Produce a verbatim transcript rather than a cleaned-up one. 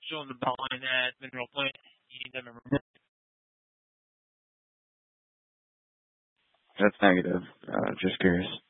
showing the bell line at Mineral Point. You need them to remember. That's negative. Uh, just curious.